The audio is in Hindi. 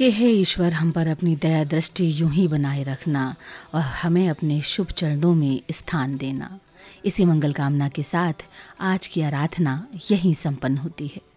कि हे ईश्वर, हम पर अपनी दया दृष्टि यूं ही बनाए रखना और हमें अपने शुभ चरणों में स्थान देना। इसी मंगल कामना के साथ आज की आराधना यहीं संपन्न होती है।